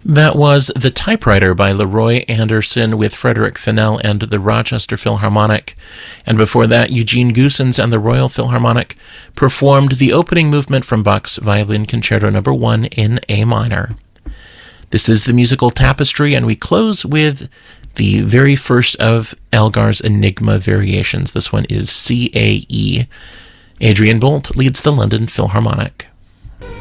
That was The Typewriter by Leroy Anderson with Frederick Fennell and the Rochester Philharmonic. And before that, Eugene Goossens and the Royal Philharmonic performed the opening movement from Bach's Violin Concerto No. 1 in A minor. This is the musical tapestry, and we close with the very first of Elgar's Enigma variations. This one is CAE. Adrian Bolt leads the London Philharmonic.